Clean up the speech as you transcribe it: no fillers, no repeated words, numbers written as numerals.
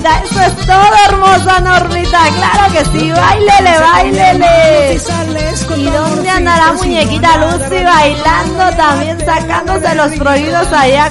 Normita, eso es todo, hermosa Normita, claro que sí, báilele, báilele. ¿Y dónde andará muñequita Lucy bailando también, sacándose los prohibidos allá